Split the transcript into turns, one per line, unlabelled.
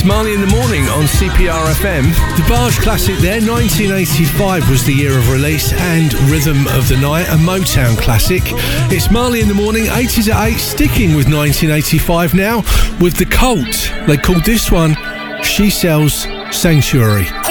Marley in the Morning on CPR FM. The Barge classic there, 1985 was the year of release, and Rhythm of the Night, a Motown classic. It's Marley in the Morning, 80s at 8, sticking with 1985 now, with The Cult. They called this one She Sells Sanctuary.